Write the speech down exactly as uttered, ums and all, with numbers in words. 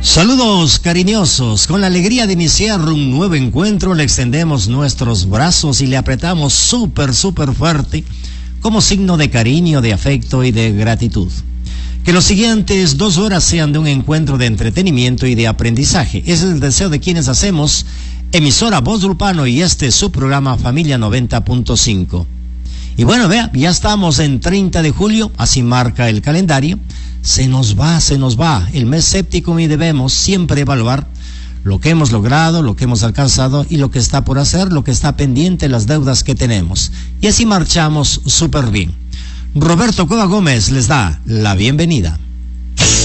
Saludos cariñosos, con la alegría de iniciar un nuevo encuentro le extendemos nuestros brazos y le apretamos súper, súper fuerte como signo de cariño, de afecto y de gratitud. Que los siguientes dos horas sean de un encuentro de entretenimiento y de aprendizaje. Ese es el deseo de quienes hacemos emisora Voz de Ulpano y este es su programa Familia noventa punto cinco. Y bueno, vea, ya estamos en treinta de julio, así marca el calendario. Se nos va, se nos va el mes séptimo y debemos siempre evaluar lo que hemos logrado, lo que hemos alcanzado y lo que está por hacer, lo que está pendiente, las deudas que tenemos. Y así marchamos súper bien. Roberto Cueva Gómez les da la bienvenida.